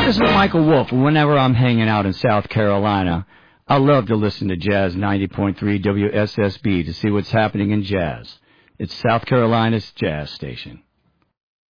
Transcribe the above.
This is Michael Wolf. Whenever I'm hanging out in South Carolina, I love to listen to Jazz 90.3 WSSB to see what's happening in jazz. It's South Carolina's jazz station.